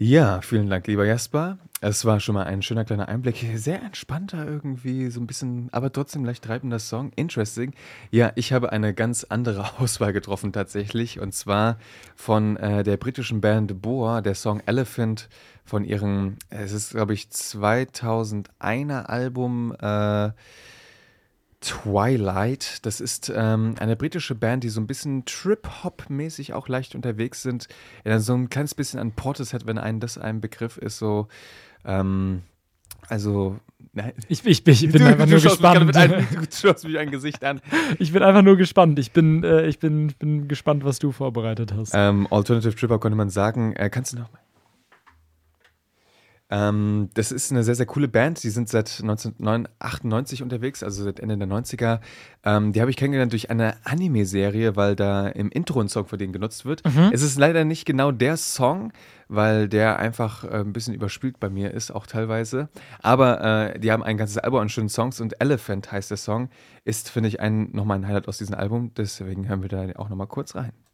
Ja, vielen Dank, lieber Jasper. Es war schon mal ein schöner kleiner Einblick. Sehr entspannter irgendwie, so ein bisschen, aber trotzdem leicht treibender Song. Interesting. Ja, ich habe eine ganz andere Auswahl getroffen tatsächlich. Und zwar von der britischen Band Boa, der Song Elephant von ihrem, es ist, glaube ich, 2001er Album Twilight. Das ist eine britische Band, die so ein bisschen Trip-Hop-mäßig auch leicht unterwegs sind. Ja, so ein kleines bisschen an Portishead, wenn einem das ein Begriff ist, so. Ähm, also, nein. Ich bin einfach Du nur schaust mich gespannt. du schaust mich ein Gesicht an. Ich bin einfach nur gespannt. Ich bin gespannt, was du vorbereitet hast. Alternative Tripper konnte man sagen. Kannst du noch mal? Das ist eine sehr, sehr coole Band. Die sind seit 1998 unterwegs, also seit Ende der 90er. Die habe ich kennengelernt durch eine Anime-Serie, weil da im Intro ein Song von denen genutzt wird. Mhm. Es ist leider nicht genau der Song, weil der einfach ein bisschen überspielt bei mir ist, auch teilweise. Aber die haben ein ganzes Album an schönen Songs und Elephant heißt der Song. Ist, finde ich, nochmal ein Highlight aus diesem Album. Deswegen hören wir da auch nochmal kurz rein.